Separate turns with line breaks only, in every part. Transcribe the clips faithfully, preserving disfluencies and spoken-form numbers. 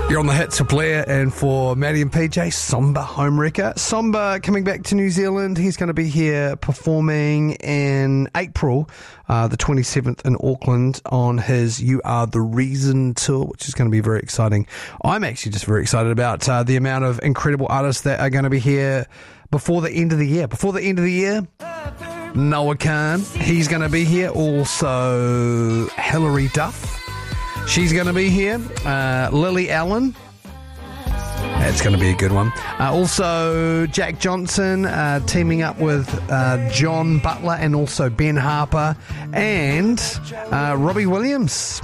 You're on the hits for Blair and for Maddie and P J, Somba Homewrecker. Somba coming back to New Zealand. He's going to be here performing in April, uh, the twenty-seventh in Auckland on his You Are The Reason tour, which is going to be very exciting. I'm actually just very excited about uh, the amount of incredible artists that are going to be here before the end of the year. Before the end of the year, Noah Khan, he's going to be here. Also, Hilary Duff. She's going to be here. Uh, Lily Allen. That's going to be a good one. Uh, also, Jack Johnson uh, teaming up with uh, John Butler and also Ben Harper and uh, Robbie Williams.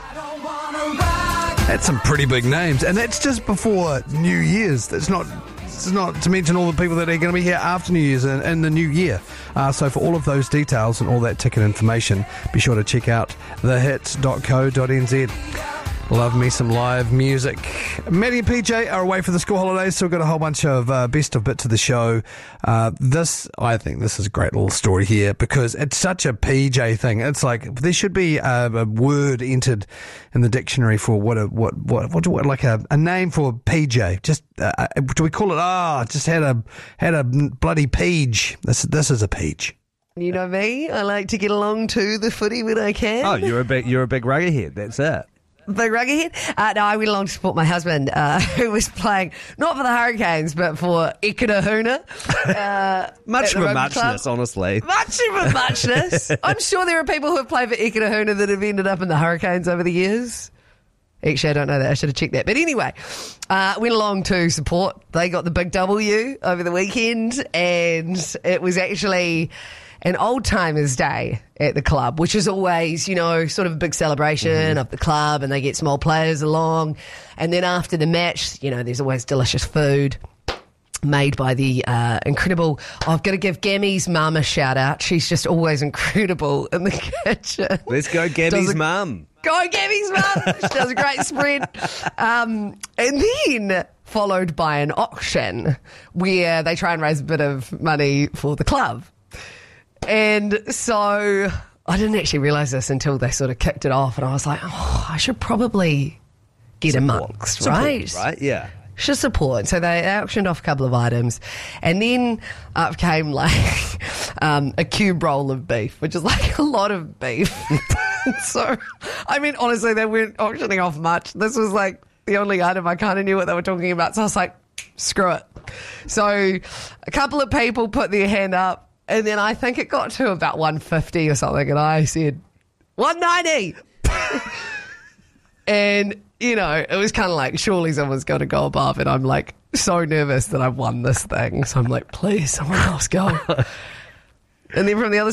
That's some pretty big names. And that's just before New Year's. That's not... It's not to mention all the people that are going to be here after New Year's and in the new year. Uh, so for all of those details and all that ticket information, be sure to check out the hits dot co dot n z. Love me some live music. Maddie and P J are away for the school holidays, so we've got a whole bunch of uh, best of bits of the show. Uh, this, I think this is a great little story here because it's such a P J thing. It's like there should be a, a word entered in the dictionary for what a what what what, what like a, a name for P J. Just uh, do we call it? Ah, oh, just had a had a bloody peach. This this is a peach.
You know me. I like to get along to the footy when I can.
Oh, you're a big you're a big rugby head. That's it.
Big rugby head? Uh, no, I went along to support my husband, uh, who was playing, not for the Hurricanes, but for Ikitahuna. Uh,
Much of a muchness, club. honestly.
Much of a muchness. I'm sure there are people who have played for Ikitahuna that have ended up in the Hurricanes over the years. Actually, I don't know that. I should have checked that. But anyway, uh, went along to support. They got the big W over the weekend, and it was actually an old timers day at the club, which is always, you know, sort of a big celebration mm-hmm. of the club, and they get small players along. And then after the match, you know, there's always delicious food made by the uh, incredible, oh, I've got to give Gammy's mum a shout out. She's just always incredible in the kitchen.
Let's go Gammy's mum.
Go Gammy's mum. She does a great spread. Um, and then followed by an auction where they try and raise a bit of money for the club. And so I didn't actually realise this until they sort of kicked it off, and I was like, oh, I should probably get
support.
amongst,
support,
right?
Right, yeah.
Should support. So they auctioned off a couple of items, and then up came like um, a cube roll of beef, which is like a lot of beef. So, I mean, honestly, they weren't auctioning off much. This was like the only item I kind of knew what they were talking about. So I was like, screw it. So a couple of people put their hand up, and then I think it got to about one fifty or something, and I said, one ninety. And, you know, it was kind of like, surely someone's got to go above, and I'm like so nervous that I've won this thing. So I'm like, please, someone else go. And then from the other